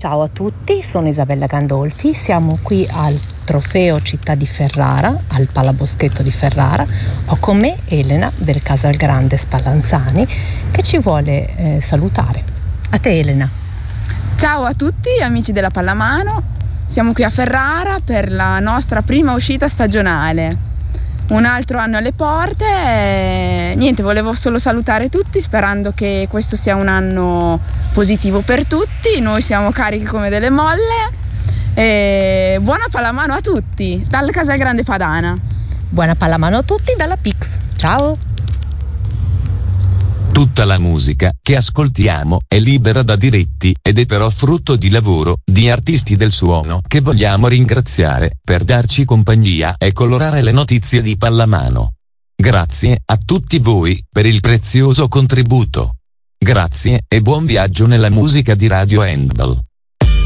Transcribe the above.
Ciao a tutti, sono Isabella Gandolfi, siamo qui al Trofeo Città di Ferrara, al Palaboschetto di Ferrara. Ho con me Elena del Casalgrande Spallanzani che ci vuole salutare. A te Elena. Ciao a tutti amici della Pallamano, siamo qui a Ferrara per la nostra prima uscita stagionale. Un altro anno alle porte e niente, volevo solo salutare tutti sperando che questo sia un anno positivo per tutti. Noi siamo carichi come delle molle e buona pallamano a tutti dal Casalgrande Padana. Buona pallamano a tutti dalla Pix. Ciao! Tutta la musica che ascoltiamo è libera da diritti ed è però frutto di lavoro di artisti del suono che vogliamo ringraziare per darci compagnia e colorare le notizie di Pallamano. Grazie a tutti voi per il prezioso contributo. Grazie e buon viaggio nella musica di Radio Handball.